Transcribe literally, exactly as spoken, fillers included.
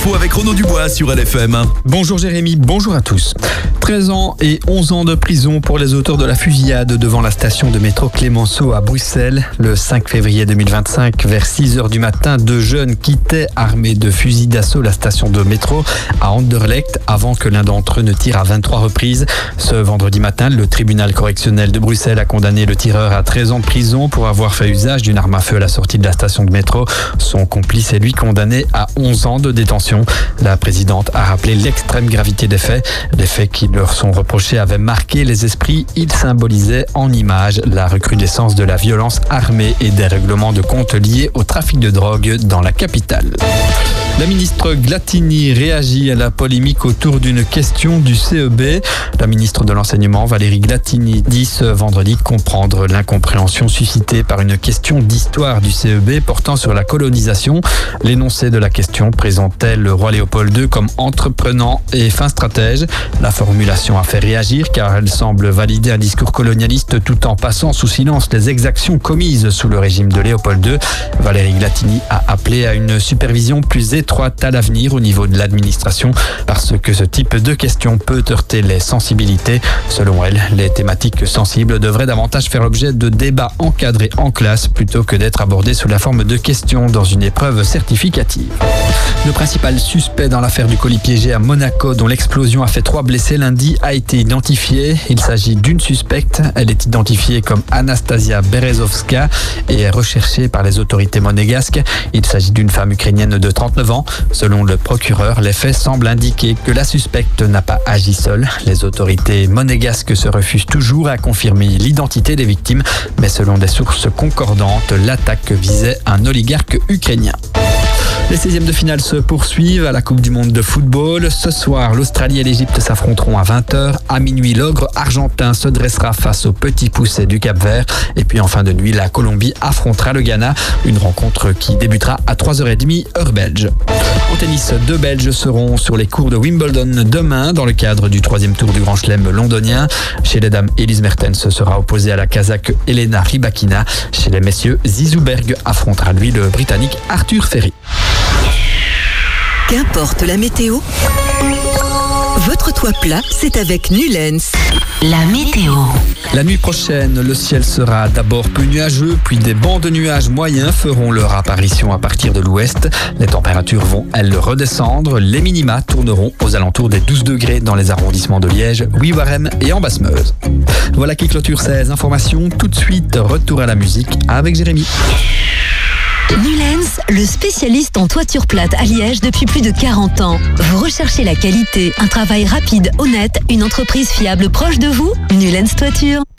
l'info avec Renaud Dubois sur L F M. Bonjour Jérémy, bonjour à tous. treize ans et onze ans de prison pour les auteurs de la fusillade devant la station de métro Clémenceau à Bruxelles. Le cinq février deux mille vingt-cinq, vers six heures du matin, deux jeunes quittaient armés de fusils d'assaut la station de métro à Anderlecht avant que l'un d'entre eux ne tire à vingt-trois reprises. Ce vendredi matin, le tribunal correctionnel de Bruxelles a condamné le tireur à treize ans de prison pour avoir fait usage d'une arme à feu à la sortie de la station de métro. Son complice est lui condamné à onze ans de détention. La présidente a rappelé l'extrême gravité des faits. Les faits qui leur sont reprochés avaient marqué les esprits. Ils symbolisaient en images la recrudescence de la violence armée et des règlements de compte liés au trafic de drogue dans la capitale. La ministre Glattini réagit à la polémique autour d'une question du C E B. La ministre de l'Enseignement, Valérie Glattini, dit ce vendredi comprendre l'incompréhension suscitée par une question d'histoire du C E B portant sur la colonisation. L'énoncé de la question présentait le roi Léopold deux comme entreprenant et fin stratège. La formulation a fait réagir car elle semble valider un discours colonialiste tout en passant sous silence les exactions commises sous le régime de Léopold deux. Valérie Glattini a appelé à une supervision plus étroite étroite à l'avenir au niveau de l'administration parce que ce type de question peut heurter les sensibilités. Selon elle, les thématiques sensibles devraient davantage faire l'objet de débats encadrés en classe plutôt que d'être abordés sous la forme de questions dans une épreuve certificative. Le principal suspect dans l'affaire du colis piégé à Monaco dont l'explosion a fait trois blessés lundi a été identifié. Il s'agit d'une suspecte. Elle est identifiée comme Anastasia Berezovska et est recherchée par les autorités monégasques. Il s'agit d'une femme ukrainienne de trente-neuf ans. Selon le procureur, les faits semblent indiquer que la suspecte n'a pas agi seule. Les autorités monégasques se refusent toujours à confirmer l'identité des victimes, mais selon des sources concordantes, l'attaque visait un oligarque ukrainien. Les seizièmes de finale se poursuivent à la Coupe du Monde de football. Ce soir, l'Australie et l'Égypte s'affronteront à vingt heures. À minuit, l'ogre argentin se dressera face au petit poucet du Cap-Vert. Et puis en fin de nuit, la Colombie affrontera le Ghana. Une rencontre qui débutera à trois heures trente heure belge. En tennis, deux Belges seront sur les cours de Wimbledon demain dans le cadre du troisième tour du Grand Chelem londonien. Chez les dames, Elise Mertens sera opposée à la Kazakh Elena Rybakina. Chez les messieurs, Zizou Berg affrontera lui le Britannique Arthur Ferry. Qu'importe la météo, votre toit plat, c'est avec Nulens. La météo. La nuit prochaine, le ciel sera d'abord peu nuageux, puis des bancs de nuages moyens feront leur apparition à partir de l'ouest. Les températures vont, elles, redescendre. Les minima tourneront aux alentours des douze degrés dans les arrondissements de Liège, Ouiwarem et en Basse-Meuse. Voilà qui clôture ces informations. Tout de suite, retour à la musique avec Jérémy. Nulens, le spécialiste en toiture plate à Liège depuis plus de quarante ans. Vous recherchez la qualité, un travail rapide, honnête, une entreprise fiable proche de vous? Nulens Toiture.